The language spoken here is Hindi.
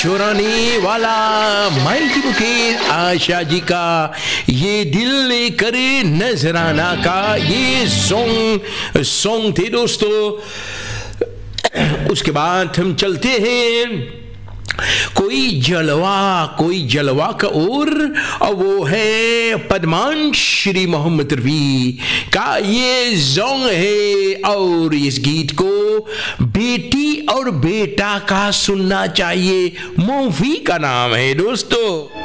चुराने वाला माइटी मुकेश आशा जी का ये दिल लेकर नजराना का ये सॉन्ग थे दोस्तों। उसके बाद हम चलते हैं कोई जलवा का और वो है पदमान श्री मोहम्मद रफी का ये सॉन्ग है। और इस गीत को बेटी और बेटा का सुनना चाहिए। मूवी का नाम है दोस्तों।